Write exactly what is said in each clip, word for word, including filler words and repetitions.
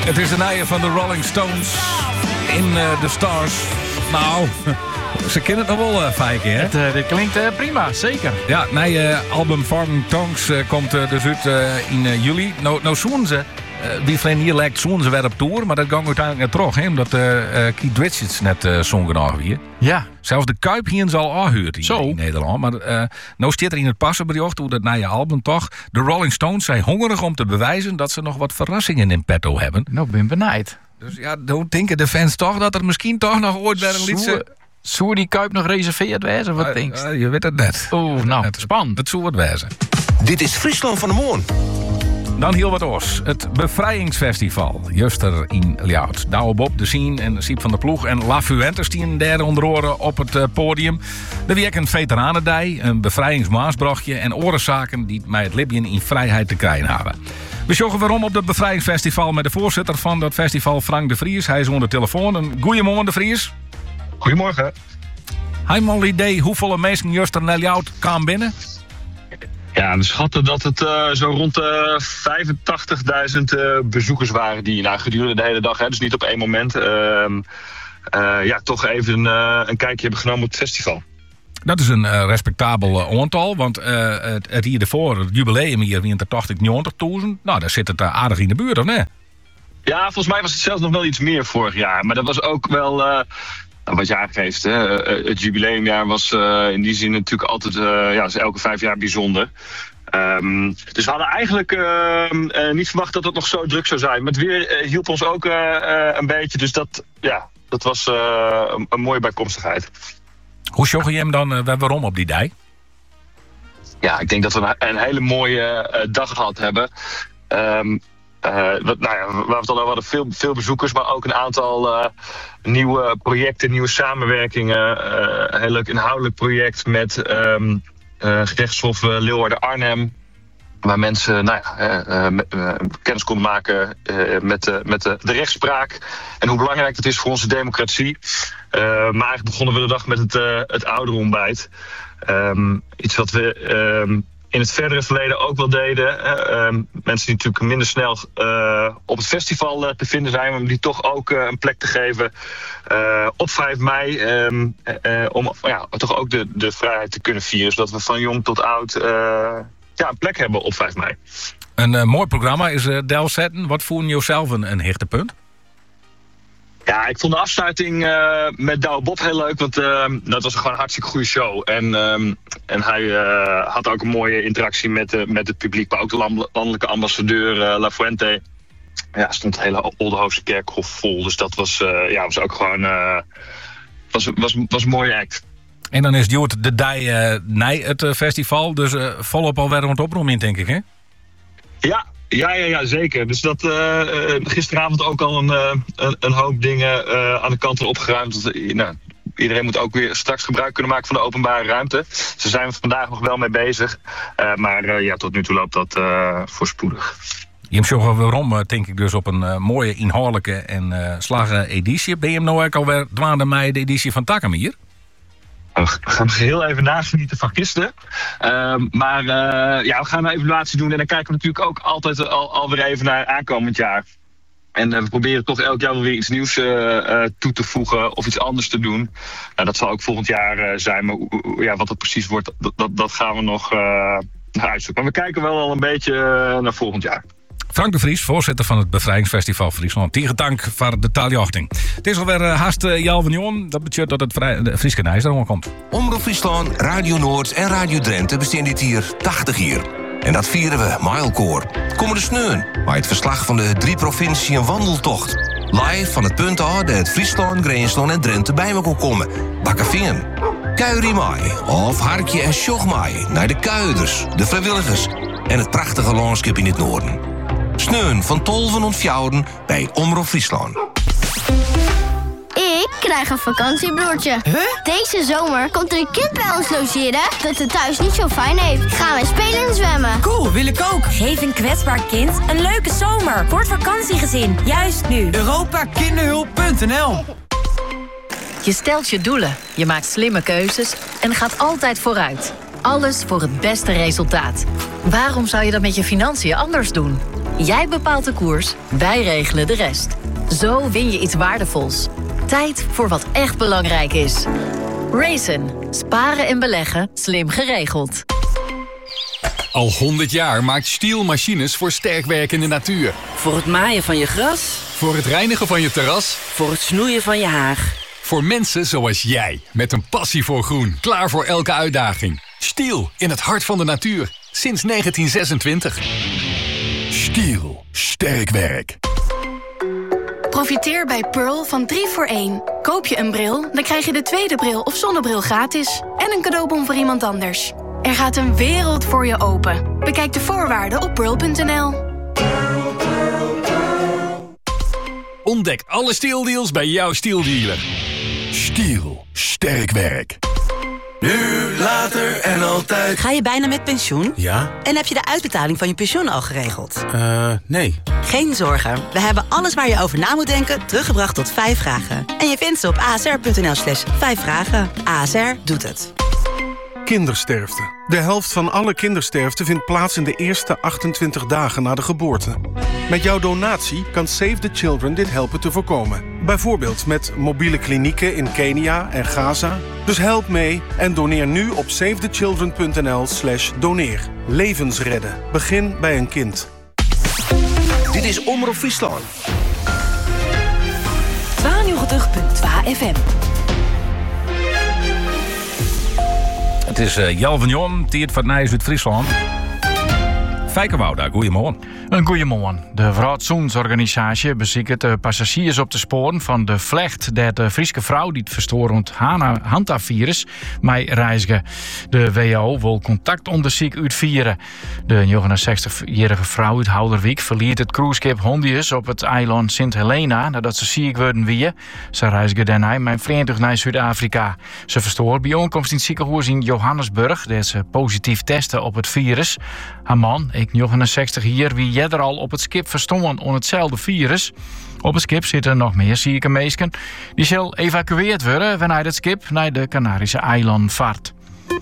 Het is de nijen van de Rolling Stones in uh, The Stars. Nou, ze kennen het nog wel uh, vijf keer, hè? Het uh, dit klinkt uh, prima, zeker. Ja, nee, uh, album Foreign Tongues uh, komt uh, dus uit uh, in uh, juli. Nou, nou zoen ze, uh, wie vrienden hier lijkt zoen ze weer op tour, maar dat ging uiteindelijk net terug, hè? Omdat uh, uh, Keith Richards net uh, zongen nog weer. Ja. Zelfs de Kuip hier zal aangehuurd in, in Nederland. Maar uh, nou staat er in het passenbericht hoe dat na je album toch. De Rolling Stones zijn hongerig om te bewijzen dat ze nog wat verrassingen in petto hebben. Nou, ben benijd. Dus ja, dan denken de fans toch dat er misschien toch nog ooit weer een liedje... Zou die Kuip nog reserveerd wezen? Wat uh, denk je? Uh, je weet het net. Oeh, nou, het, spannend. Dat zou wat wezen. Dit is Friesland van de Moon. Dan heel wat oors. Het Bevrijdingsfestival. Juster in Ljout. Douwe Bob, De Scene en Siep van der Ploeg en La Fuentes die derde onder oren op het uh, podium. Er wie een veteranendij, een bevrijdingsmaasbrachtje en orenzaken die mij het Libyen in vrijheid te krijgen hebben. We zorgen waarom op het Bevrijdingsfestival met de voorzitter van dat festival, Frank de Vries. Hij is onder de telefoon. Een goeiemorgen, de Vries. Goedemorgen. Hij heeft al idee hoeveel mensen juster naar Ljout kwamen binnen? Ja, we schatten dat het uh, zo rond de uh, vijfentachtigduizend uh, bezoekers waren die nou, gedurende de hele dag, hè, dus niet op één moment, uh, uh, ja, toch even een, uh, een kijkje hebben genomen op het festival. Dat is een uh, respectabel uh, aantal, want uh, het, het hier ervoor, het jubileum hier, wie in de tachtig negentigduizend, nou, daar zit het uh, aardig in de buurt, of nee? Ja, volgens mij was het zelfs nog wel iets meer vorig jaar, maar dat was ook wel... Uh, Wat je aangeeft, hè. Het jubileumjaar was uh, in die zin natuurlijk altijd, uh, ja, is elke vijf jaar bijzonder. Um, dus we hadden eigenlijk uh, uh, niet verwacht dat het nog zo druk zou zijn. Maar het weer uh, hielp ons ook uh, uh, een beetje, dus dat, ja, dat was uh, een, een mooie bijkomstigheid. Hoe joggen je hem dan uh, waarom op die dij? Ja, ik denk dat we een, een hele mooie uh, dag gehad hebben. Um, Uh, wat, nou ja, waar we het al over hadden, veel, veel bezoekers, maar ook een aantal uh, nieuwe projecten, nieuwe samenwerkingen. Uh, een heel leuk inhoudelijk project met um, uh, gerechtshof uh, Leeuwarden-Arnhem. Waar mensen nou ja, uh, uh, kennis konden maken uh, met, uh, met de, de rechtspraak. En hoe belangrijk dat is voor onze democratie. Uh, maar eigenlijk begonnen we de dag met het, uh, het ouderontbijt. Um, iets wat we... Um, in het verdere verleden ook wel deden. Uh, uh, mensen die natuurlijk minder snel uh, op het festival uh, te vinden zijn, maar die toch ook uh, een plek te geven uh, op vijf mei. Um, uh, om ja, toch ook de, de vrijheid te kunnen vieren. Zodat we van jong tot oud uh, ja, een plek hebben op vijf mei. Een uh, mooi programma is uh, Delzetten. Wat voelde je zelf een, een hichtepunt? Ja, ik vond de afsluiting uh, met Douwe Bob heel leuk, want uh, dat was gewoon een hartstikke goede show. En, um, en hij uh, had ook een mooie interactie met, uh, met het publiek, maar ook de landelijke ambassadeur uh, La Fuente. Ja, stond het hele Oldenhoofse kerkhof vol, dus dat was, uh, ja, was ook gewoon uh, was, was, was een mooie act. En dan is Joert de Dij uh, nee, het uh, festival, dus uh, volop alweer wat oproem in, denk ik, hè? Ja. Ja, ja, ja, zeker. Dus dat uh, gisteravond ook al een, uh, een, een hoop dingen uh, aan de kant opgeruimd. Dat, uh, nou, iedereen moet ook weer straks gebruik kunnen maken van de openbare ruimte. Daar zijn we vandaag nog wel mee bezig. Uh, maar uh, ja, tot nu toe loopt dat uh, voorspoedig. Je hebt zo waarom, denk ik, dus op een uh, mooie inhoudelijke en uh, slagen editie. Ben je hem nou ook alweer twaalfde mei de editie van Takamier? We gaan heel even nagenieten van gisteren. Uh, maar uh, ja, we gaan een evaluatie doen. En dan kijken we natuurlijk ook altijd al, alweer even naar aankomend jaar. En uh, we proberen toch elk jaar wel weer iets nieuws uh, uh, toe te voegen. Of iets anders te doen. Nou, dat zal ook volgend jaar uh, zijn. Maar uh, ja, wat het precies wordt, dat, dat, dat gaan we nog uh, uitzoeken. Maar we kijken wel al een beetje uh, naar volgend jaar. Frank de Vries, voorzitter van het Bevrijdingsfestival Friesland. Tegen dank voor de taaljachting. Het is alweer uh, haast uh, Jalven Dat betekent dat het vrij, de Frieske Nijs er komt. Omroep Friesland, Radio Noord en Radio Drenthe bestaan dit hier tachtig jaar. En dat vieren we Mijlkoor. Komen de sneun, maar het verslag van de drie provincie een wandeltocht. Live van het punt af dat het Friesland, Greensland en Drenthe bij me kon komen. Bakkeveen. Kuirie Mai of Harkje en Sjogmai naar de kuiders, de vrijwilligers en het prachtige landschap in het noorden. Sneun van tolven en fjouwen bij Omroep Friesland. Ik krijg een vakantiebroertje. Huh? Deze zomer komt er een kind bij ons logeren dat het thuis niet zo fijn heeft. Gaan we spelen en zwemmen. Cool, wil ik ook. Geef een kwetsbaar kind een leuke zomer voor het vakantiegezin. Juist nu. Europa Kinderhulp punt n l. Je stelt je doelen, je maakt slimme keuzes en gaat altijd vooruit. Alles voor het beste resultaat. Waarom zou je dat met je financiën anders doen? Jij bepaalt de koers, wij regelen de rest. Zo win je iets waardevols. Tijd voor wat echt belangrijk is. Raisin. Sparen en beleggen. Slim geregeld. Al honderd jaar maakt Stihl machines voor sterk werkende natuur. Voor het maaien van je gras. Voor het reinigen van je terras. Voor het snoeien van je haag. Voor mensen zoals jij. Met een passie voor groen. Klaar voor elke uitdaging. Stihl, in het hart van de natuur. Sinds negentien zesentwintig. Stihl. Sterk werk. Profiteer bij Pearl van drie voor één. Koop je een bril, dan krijg je de tweede bril of zonnebril gratis. En een cadeaubon voor iemand anders. Er gaat een wereld voor je open. Bekijk de voorwaarden op pearl punt n l. Ontdek alle Stihl-deals bij jouw Stihl-dealer. Stihl. Sterk werk. Nu, later en altijd. Ga je bijna met pensioen? Ja. En heb je de uitbetaling van je pensioen al geregeld? Eh, uh, nee. Geen zorgen. We hebben alles waar je over na moet denken teruggebracht tot vijf vragen. En je vindt ze op a s r punt n l slash vijf vragen. A S R doet het. Kindersterfte. De helft van alle kindersterfte vindt plaats in de eerste achtentwintig dagen na de geboorte. Met jouw donatie kan Save the Children dit helpen te voorkomen. Bijvoorbeeld met mobiele klinieken in Kenia en Gaza. Dus help mee en doneer nu op save the children punt n l slash doneer. Levens redden. Begin bij een kind. Dit is Omroep Friesland. tweeënnegentig punt twee F M. Het is uh, Jel van Jon, Tiert van Nijs uit Friesland. Fijke Wouda, goeiemorgen. Een goeiemorgen. De Vrouwtsoensorganisatie beziekt de passagiers op de sporen van de vlecht dat de Friese vrouw die het verstorend Hanta-virus mij reizigen. De W H O wil contactonderzoek uitvieren. De negenenzestigjarige vrouw uit Houderwijk verliet het cruiseschip Hondius op het eiland Sint Helena nadat ze ziek werden wie. Ze reizigen daarna mijn vriend naar Zuid-Afrika. Ze verstoor bij aankomst in het ziekenhuis in Johannesburg dat ze positief testen op het virus. Haar man, ik negenenzestig jaar, wie er al op het schip verstonden onder hetzelfde virus. Op het schip zitten nog meer zieke mensen. Die zal evacueerd worden wanneer het schip naar de Canarische eilanden vaart.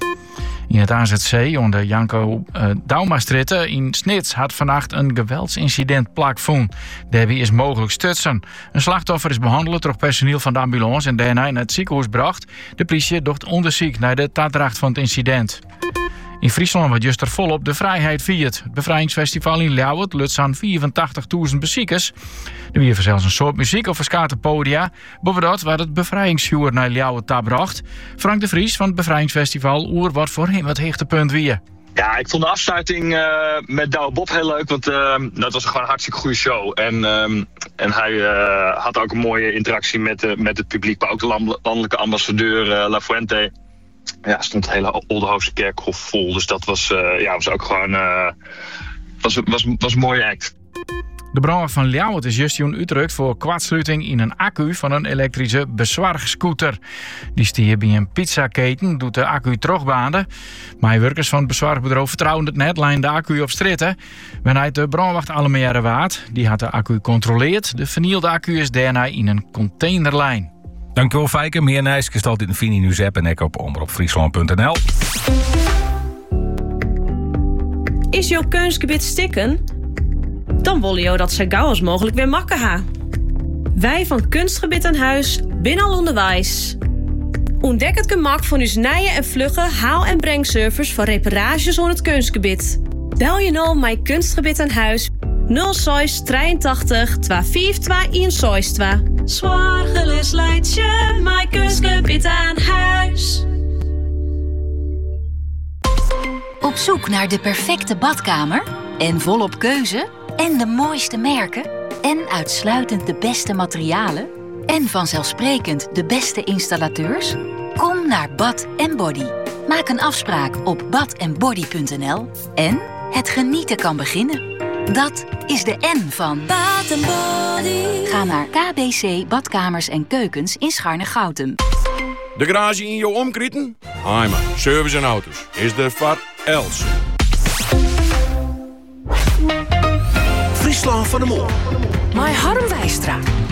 In het A Z C onder Janko uh, Daumastritten in Snits had vannacht een geweldsincident plaatsgevonden. Daarbij is mogelijk stutsen. Een slachtoffer is behandeld door personeel van de ambulance en daarna naar het ziekenhuis gebracht. De politie doet onderzoek naar de daaddracht van het incident. In Friesland wordt juist er volop de vrijheid viert. Het bevrijdingsfestival in Ljouwert lukt aan vierentachtigduizend bezoekers. Er weer zelfs een soort muziek of verschillende podia. Boven dat werd het bevrijdingsvuur naar Ljouwert gebracht. Frank de Vries van het bevrijdingsfestival oer wat voor hem het hoogtepunt weer. Ja, ik vond de afsluiting uh, met Douwe Bob heel leuk, want uh, dat was gewoon een hartstikke goede show. En, um, en hij uh, had ook een mooie interactie met, uh, met het publiek, maar ook de landelijke ambassadeur uh, La Fuente. Ja, stond het hele Oldenhoofse kerkhof vol. Dus dat was, uh, ja, was ook gewoon uh, was, was, was een mooie act. De brandweer van Ljouwert is juist in Utrecht voor kwartsluiting in een accu van een elektrische bezorgscooter. Die stier bij een pizzaketen doet de accu terugbaanden. Maar werkers van het bezorgbedrijf vertrouwen het net, lijn de accu op stritten. Wanneer de brandwacht alle meren waard, die had de accu gecontroleerd. De vernielde accu is daarna in een containerlijn. Dankjewel, Fijke. Meer Nijs is altijd in de Fini News app en ik op omroep friesland punt n l. Is jouw keusgebied stikken? Dan willen jou dat zo gauw als mogelijk weer makken ha. Wij van Kunstgebied aan Huis binnen al onderwijs. Ontdek het gemak van uw nijen en vlugge haal- en brengservice voor reparages aan het kunstgebied. Bel je nou mijn Kunstgebied aan Huis nul zes drieëntachtig tweehonderdvijfentwintig eenenzestig. Zorgeloos leidt je mijn Kunstgebied aan Huis. Op zoek naar de perfecte badkamer en volop keuze en de mooiste merken en uitsluitend de beste materialen en vanzelfsprekend de beste installateurs? Kom naar Bad en Body. Maak een afspraak op bad en body punt n l en het genieten kan beginnen. Dat is de N van Bad and Body. Ga naar K B C Badkamers en Keukens in Scharne-Goutem. De garage in je omkrieten? Heimer, service en auto's. Is de van Els. Friesland van de Mol. My Harm Wijstra.